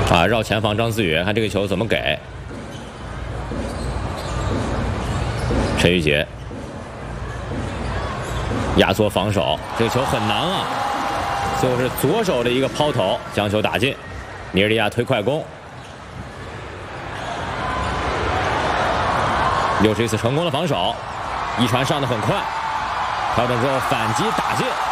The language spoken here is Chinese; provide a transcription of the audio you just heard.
啊，绕前方张思宇，看这个球怎么给。陈玉杰压缩防守，这个球很难啊，最后是左手的一个抛投将球打进。尼日利亚推快攻，又是一次成功的防守，一传上的很快，调整之后反击打进。